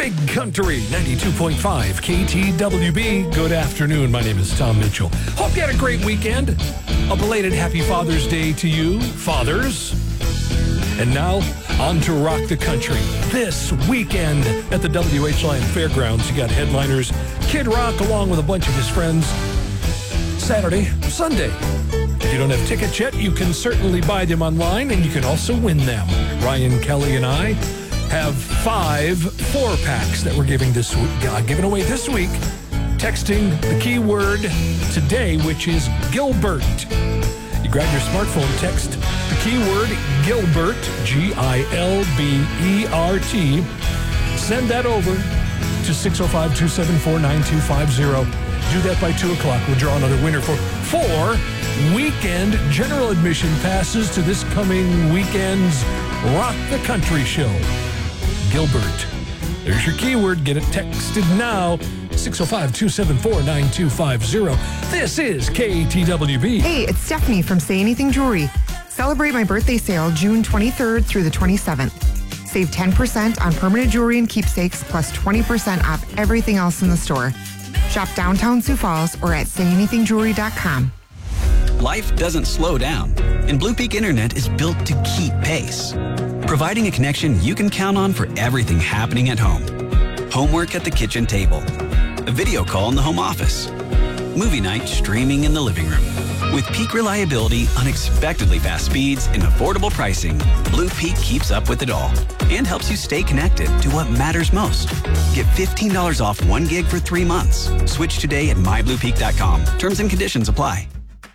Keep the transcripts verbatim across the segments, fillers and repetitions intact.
Big Country, ninety-two point five K T W B. Good afternoon. My name is Tom Mitchell. Hope you had a great weekend. A belated happy Father's Day to you, fathers. And now, on to Rock the Country. This weekend at the W H Lion Fairgrounds, you got headliners Kid Rock along with a bunch of his friends. Saturday, Sunday. If you don't have tickets yet, you can certainly buy them online, and you can also win them. Ryan Kelly and I have five four-packs that we're giving this week, uh, giving away this week. Texting the keyword today, which is Gilbert. You grab your smartphone, text the keyword Gilbert, G I L B E R T. Send that over to six oh five, two seven four, nine two five zero. Do that by two o'clock. We'll draw another winner for four weekend general admission passes to this coming weekend's Rock the Country show. Gilbert. There's your keyword. Get it texted now. six oh five, two seven four, nine two five zero. This is K T W B. Hey, it's Stephanie from Say Anything Jewelry. Celebrate my birthday sale June twenty-third through the twenty-seventh. Save ten percent on permanent jewelry and keepsakes plus twenty percent off everything else in the store. Shop downtown Sioux Falls or at say anything jewelry dot com. Life doesn't slow down, and Blue Peak Internet is built to keep pace, providing a connection you can count on for everything happening at home. Homework at the kitchen table, a video call in the home office, movie night streaming in the living room. With peak reliability, unexpectedly fast speeds, and affordable pricing, Blue Peak keeps up with it all and helps you stay connected to what matters most. Get fifteen dollars off one gig for three months. Switch today at my blue peak dot com. Terms and conditions apply.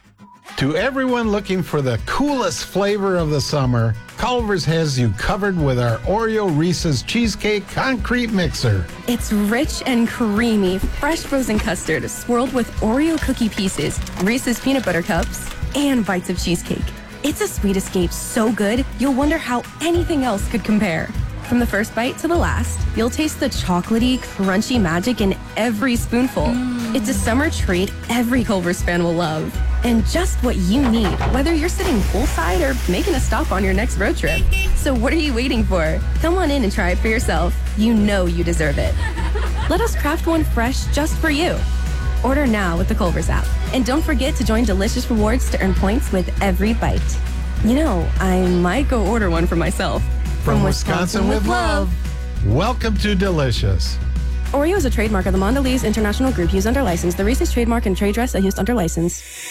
To everyone looking for the coolest flavor of the summer, Culver's has you covered with our Oreo Reese's Cheesecake Concrete Mixer. It's rich and creamy, fresh frozen custard swirled with Oreo cookie pieces, Reese's peanut butter cups, and bites of cheesecake. It's a sweet escape so good, you'll wonder how anything else could compare. From the first bite to the last, you'll taste the chocolatey, crunchy magic in every spoonful. Mm. It's a summer treat every Culver's fan will love. And just what you need, whether you're sitting poolside or making a stop on your next road trip. So what are you waiting for? Come on in and try it for yourself. You know you deserve it. Let us craft one fresh just for you. Order now with the Culver's app. And don't forget to join Delicious Rewards to earn points with every bite. You know, I might go order one for myself. From, From Wisconsin, Wisconsin with love. Welcome to Delicious. Oreo is a trademark of the Mondelez International Group used under license. The Reese's trademark and trade dress are used under license.